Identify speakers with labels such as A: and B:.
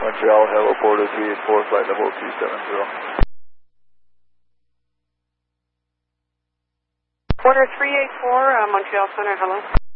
A: Montreal, hello, Porter 384, flight level 270.
B: Porter 384, Montreal Center, hello.